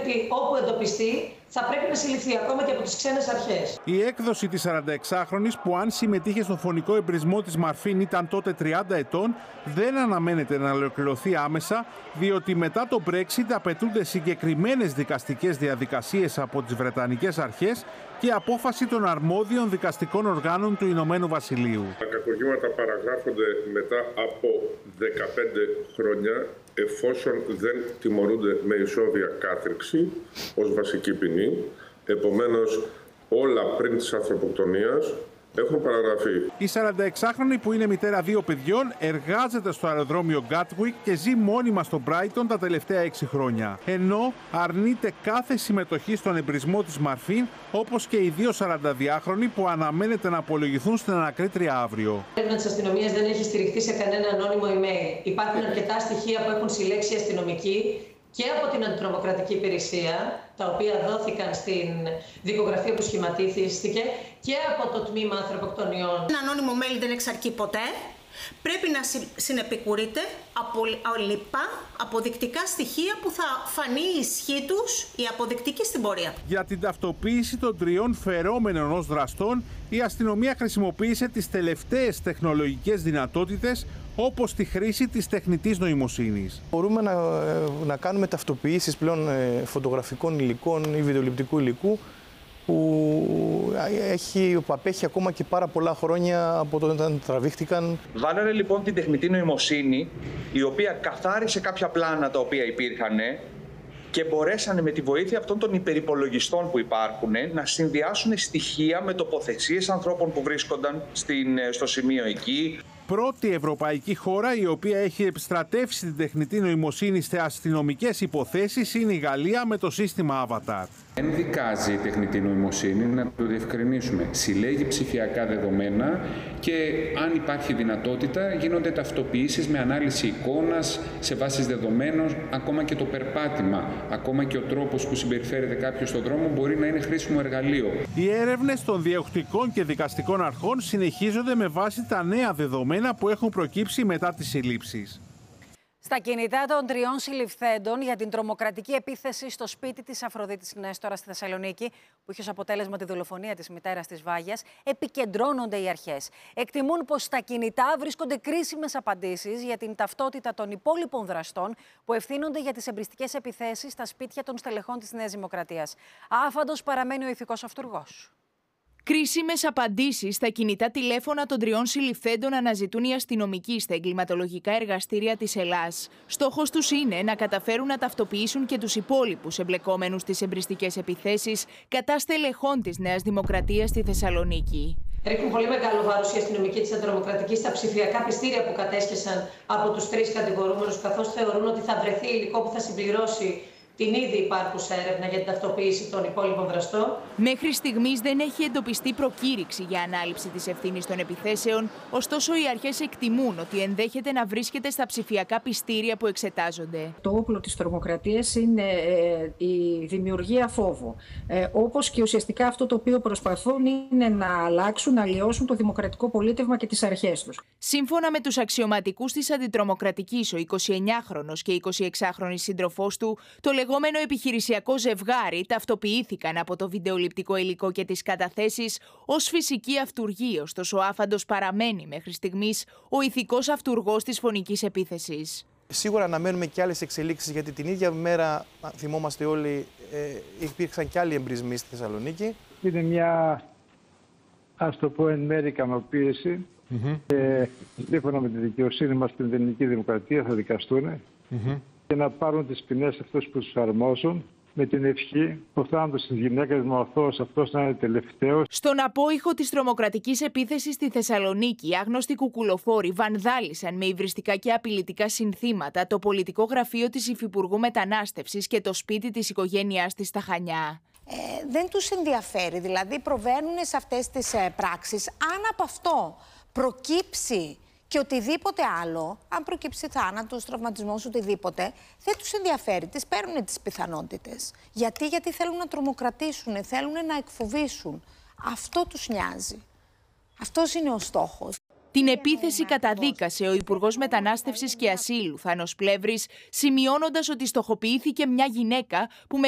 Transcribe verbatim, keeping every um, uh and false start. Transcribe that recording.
ότι όπου εντοπιστεί θα πρέπει να συλληφθεί ακόμα και από τις ξένες αρχές. Η έκδοση της σαρανταεξάχρονης, που αν συμμετείχε στον φωνικό εμπρισμό της Μαρφίν ήταν τότε τριάντα ετών, δεν αναμένεται να ολοκληρωθεί άμεσα, διότι μετά το Brexit απαιτούνται συγκεκριμένες δικαστικές διαδικασίες από τις Βρετανικές αρχές και απόφαση των αρμόδιων δικαστικών οργάνων του Ηνωμένου Βασιλείου. Τα κακουργήματα παραγράφονται μετά από δεκαπέντε χρόνια, εφόσον δεν τιμωρούνται με ισόβια κάθριξη ως βασική ποινή. Επομένως, όλα πριν της ανθρωποκτονίας έχουν παραγραφεί. Η σαρανταεξάχρονη, που είναι μητέρα δύο παιδιών, εργάζεται στο αεροδρόμιο Gatwick και ζει μόνιμα στο Brighton τα τελευταία έξι χρόνια. Ενώ αρνείται κάθε συμμετοχή στον εμπρισμό της Μαρφίν, όπως και οι δύο σαρανταδυάχρονοι που αναμένεται να απολογηθούν στην ανακρίτρια αύριο. Η έρευνα της αστυνομίας δεν έχει στηριχθεί σε κανένα ανώνυμο email. Υπάρχουν αρκετά στοιχεία που έχουν συλλέξει οι αστυνομικοί και από την Αντιτρομοκρατική Υπηρεσία, τα οποία δόθηκαν στην δικογραφία που σχηματίστηκε, και από το Τμήμα Ανθρωποκτονιών. Ένα ανώνυμο mail δεν εξαρκεί ποτέ. Πρέπει να συνεπικουρείται από λοιπά αποδεικτικά στοιχεία που θα φανεί η ισχύ τους, η αποδεικτική στην πορεία. Για την ταυτοποίηση των τριών φερόμενων ως δραστών, η αστυνομία χρησιμοποίησε τις τελευταίες τεχνολογικές δυνατότητες, όπως τη χρήση της τεχνητής νοημοσύνης. Μπορούμε να, να κάνουμε ταυτοποιήσεις πλέον φωτογραφικών υλικών ή βιντεοληπτικού υλικού, που έχει, που απέχει ακόμα και πάρα πολλά χρόνια από όταν τραβήχτηκαν. Βάλανε λοιπόν την τεχνητή νοημοσύνη, η οποία καθάρισε κάποια πλάνα τα οποία υπήρχαν και μπορέσανε με τη βοήθεια αυτών των υπερυπολογιστών που υπάρχουν να συνδυάσουν στοιχεία με τοποθεσίες ανθρώπων που βρίσκονταν στην, στο σημείο εκεί. Πρώτη ευρωπαϊκή χώρα η οποία έχει επιστρατεύσει την τεχνητή νοημοσύνη σε αστυνομικές υποθέσεις είναι η Γαλλία με το σύστημα Avatar. Δεν δικάζει η τεχνητή νοημοσύνη, να το διευκρινίσουμε. Συλλέγει ψηφιακά δεδομένα και αν υπάρχει δυνατότητα γίνονται ταυτοποιήσεις με ανάλυση εικόνας σε βάσεις δεδομένων, ακόμα και το περπάτημα, ακόμα και ο τρόπος που συμπεριφέρεται κάποιος στον δρόμο μπορεί να είναι χρήσιμο εργαλείο. Οι έρευνες των διωκτικών και δικαστικών αρχών συνεχίζονται με βάση τα νέα δεδομένα που έχουν προκύψει μετά τις συλλήψεις. Στα κινητά των τριών συλληφθέντων για την τρομοκρατική επίθεση στο σπίτι της Αφροδίτης Νέστορα στη Θεσσαλονίκη, που είχε ως αποτέλεσμα τη δολοφονία της μητέρας της Βάγιας, επικεντρώνονται οι αρχές. Εκτιμούν πως στα κινητά βρίσκονται κρίσιμες απαντήσεις για την ταυτότητα των υπόλοιπων δραστών που ευθύνονται για τις εμπριστικές επιθέσεις στα σπίτια των στελεχών της Νέας Δημοκρατίας. Άφαντος παραμένει ο ηθικός αυτουργός. Κρίσιμες απαντήσεις στα κινητά τηλέφωνα των τριών συλληφθέντων αναζητούν οι αστυνομικοί στα εγκληματολογικά εργαστήρια της Ελλάς. Στόχος τους είναι να καταφέρουν να ταυτοποιήσουν και τους υπόλοιπους εμπλεκόμενους στις εμπριστικές επιθέσεις κατά στελεχών της Νέας Δημοκρατίας στη Θεσσαλονίκη. Ρίχνουν πολύ μεγάλο βάρος οι αστυνομικοί της Αντιτρομοκρατικής στα ψηφιακά πιστήρια που κατέσχεσαν από τους τρεις κατηγορούμενους, καθώς θεωρούν ότι θα βρεθεί υλικό που θα συμπληρώσει την ήδη υπάρχουσα έρευνα για την ταυτοποίηση των υπόλοιπων δραστών. Μέχρι στιγμής δεν έχει εντοπιστεί προκήρυξη για ανάληψη της ευθύνης των επιθέσεων, ωστόσο οι αρχές εκτιμούν ότι ενδέχεται να βρίσκεται στα ψηφιακά πιστήρια που εξετάζονται. Το όπλο της τρομοκρατίας είναι ε, η δημιουργία φόβου. Ε, όπως και ουσιαστικά αυτό το οποίο προσπαθούν είναι να αλλάξουν, να αλλοιώσουν το δημοκρατικό πολίτευμα και τις αρχές τους. Σύμφωνα με τους αξιωματικούς της Αντιτρομοκρατικής, ο εικοσιεννιάχρονος και η εικοσιεξάχρονη σύντροφός του, το λεγόμενο επιχειρησιακό ζευγάρι ταυτοποιήθηκαν από το βιντεοληπτικό υλικό και τις καταθέσεις ως φυσική αυτουργή, ωστόσο ο άφαντος παραμένει μέχρι στιγμής ο ηθικός αυτουργός της φωνικής επίθεσης. Σίγουρα αναμένουμε και άλλες εξελίξεις, γιατί την ίδια μέρα, θυμόμαστε όλοι, ε, υπήρξαν και άλλοι εμπρισμοί στη Θεσσαλονίκη. Είναι μια, ας το πω εν μέρει, ικανοποίηση. Mm-hmm. ε, σύμφωνα με τη δικαιοσύνη μας στην Ελληνική Δημοκρατία θα δικαστούν. Mm-hmm. Και να πάρουν τις ποινές αυτούς που τους αρμόζουν, με την ευχή ο θάνατος της γυναίκας με ο αθώος αυτός να είναι τελευταίος. Στον απόϊχο της τρομοκρατικής επίθεσης στη Θεσσαλονίκη, άγνωστοι κουκουλοφόροι βανδάλισαν με υβριστικά και απειλητικά συνθήματα το πολιτικό γραφείο της Υφυπουργού Μετανάστευσης και το σπίτι της οικογένειάς της στα Χανιά. Ε, δεν τους ενδιαφέρει, δηλαδή προβαίνουν σε αυτές τις ε, πράξεις. Αν από αυτό προκύψει και οτιδήποτε άλλο, αν προκύψει θάνατος, τραυματισμός, οτιδήποτε, δεν τους ενδιαφέρει, τις παίρνουν τις πιθανότητες. Γιατί, γιατί θέλουν να τρομοκρατήσουν, θέλουν να εκφοβήσουν. Αυτό τους νοιάζει. Αυτός είναι ο στόχος. Την επίθεση καταδίκασε ο Υπουργός Μετανάστευσης και Ασύλου, Θάνος Πλεύρης, σημειώνοντας ότι στοχοποιήθηκε μια γυναίκα που με